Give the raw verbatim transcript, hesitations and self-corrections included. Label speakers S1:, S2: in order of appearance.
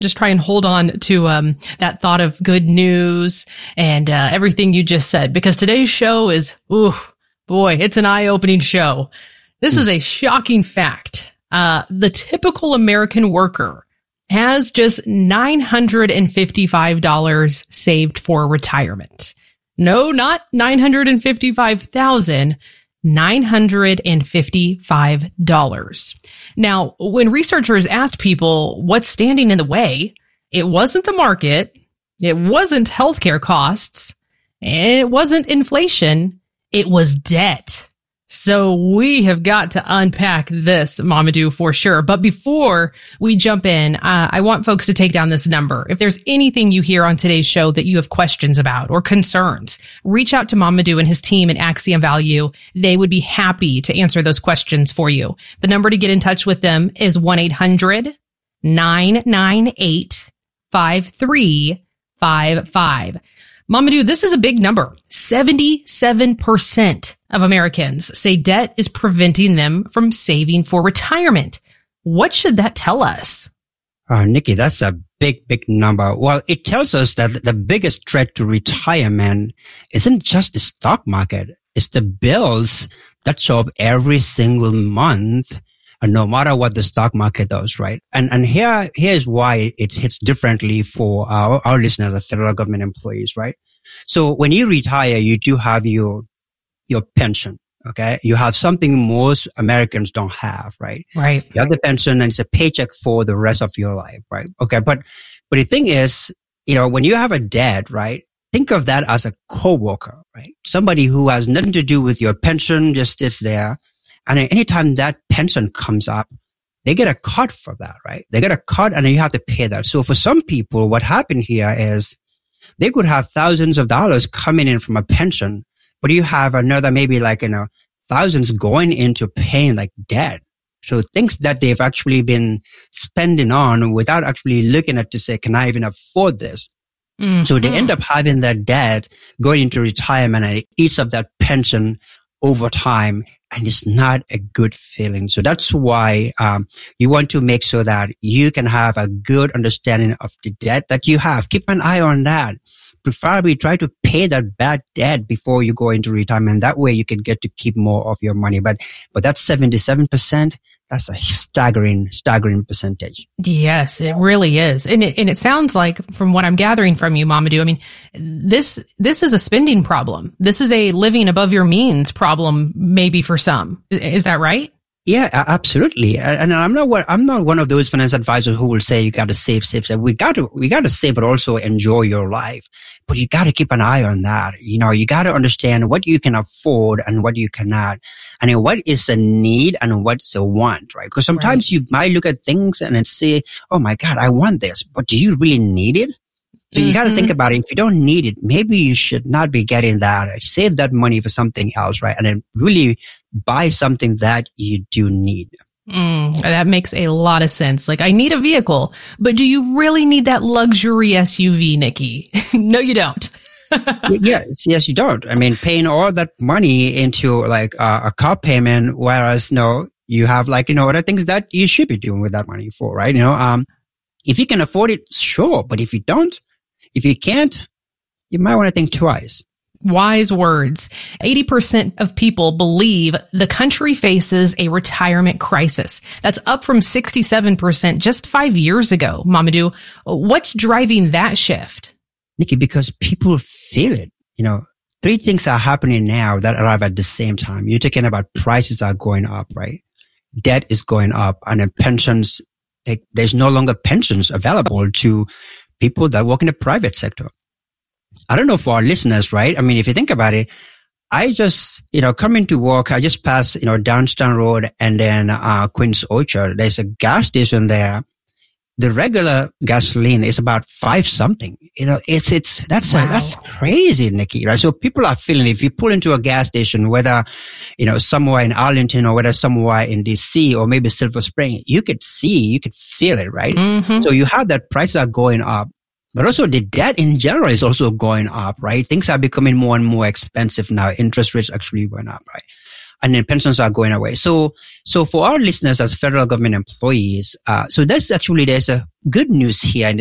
S1: just try and hold on to um, that thought of good news and uh, everything you just said, because today's show is, ooh, boy, it's an eye-opening show. This is a shocking fact. Uh, the typical American worker has just nine hundred fifty-five dollars saved for retirement. No, not nine hundred fifty-five thousand dollars, nine hundred fifty-five dollars. Now, when researchers asked people what's standing in the way, it wasn't the market, it wasn't healthcare costs, it wasn't inflation, it was debt. So we have got to unpack this, Mamadou, for sure. But before we jump in, uh, I want folks to take down this number. If there's anything you hear on today's show that you have questions about or concerns, reach out to Mamadou and his team at Axiom Value. They would be happy to answer those questions for you. The number to get in touch with them is one eight hundred nine nine eight five three five five. Mamadou, this is a big number. seventy-seven percent of Americans say debt is preventing them from saving for retirement. What should that tell us?
S2: Uh, Nikki, that's a big, big number. Well, it tells us that the biggest threat to retirement isn't just the stock market. It's the bills that show up every single month, and no matter what the stock market does, right? And and here here's why it hits differently for our, our listeners, the federal government employees, right? So when you retire, you do have your your pension, okay? You have something most Americans don't have, right?
S1: Right.
S2: You have the pension, and it's a paycheck for the rest of your life, right? Okay, but but the thing is, you know, when you have a debt, right? Think of that as a coworker, right? Somebody who has nothing to do with your pension, just sits there. And anytime that pension comes up, they get a cut for that, right? They get a cut and then you have to pay that. So for some people, what happened here is they could have thousands of dollars coming in from a pension, but you have another maybe like, you know, thousands going into paying like debt. So things that they've actually been spending on without actually looking at to say, can I even afford this? Mm-hmm. So they end up having that debt going into retirement, and it eats up that pension over time, and it's not a good feeling. So that's why um you want to make sure that you can have a good understanding of the debt that you have. Keep an eye on that. Preferably try to pay that bad debt before you go into retirement. That way you can get to keep more of your money. But but that's seventy-seven percent. That's a staggering, staggering percentage.
S1: Yes, it really is. And it, and it sounds like, from what I'm gathering from you, Mamadou, I mean, this, this is a spending problem. This is a living above your means problem, maybe for some. Is that right?
S2: Yeah, absolutely. And I'm not one, I'm not one of those finance advisors who will say you got to save, save, save. We got to, we got to save, but also enjoy your life. But you got to keep an eye on that. You know, you got to understand what you can afford and what you cannot, and what is a need and what's a want, right? Because sometimes right. you might look at things and then say, "Oh my God, I want this," but do you really need it? So you mm-hmm. got to think about it. If you don't need it, maybe you should not be getting that. Save that money for something else, right? And then really buy something that you do need.
S1: Mm, that makes a lot of sense. Like, I need a vehicle, but do you really need that luxury S U V, Nikki? No, you don't.
S2: yes, yes, you don't. I mean, paying all that money into like uh, a car payment, whereas no, you have like, you know, other things that you should be doing with that money for, right? You know, um, if you can afford it, sure. But if you don't, if you can't, you might want to think twice.
S1: Wise words. eighty percent of people believe the country faces a retirement crisis. That's up from sixty-seven percent just five years ago. Mamadou, what's driving that shift?
S2: Nikki, because people feel it. You know, three things are happening now that arrive at the same time. You're talking about prices are going up, right? Debt is going up, and then pensions, they, there's no longer pensions available to people that work in the private sector. I don't know for our listeners, right? I mean, if you think about it, I just, you know, coming to work, I just passed, you know, Downtown Road and then, uh, Queen's Orchard. There's a gas station there. The regular gasoline is about five something. You know, it's, it's, that's, wow. a, that's crazy, Nikki, right? So people are feeling, if you pull into a gas station, whether, you know, somewhere in Arlington or whether somewhere in D C or maybe Silver Spring, you could see, you could feel it, right? Mm-hmm. So you have that prices are going up, but also the debt in general is also going up, right? Things are becoming more and more expensive now. Interest rates actually going up, right? and then pensions are going away. So, so for our listeners as federal government employees, uh, so that's actually, there's a good news here in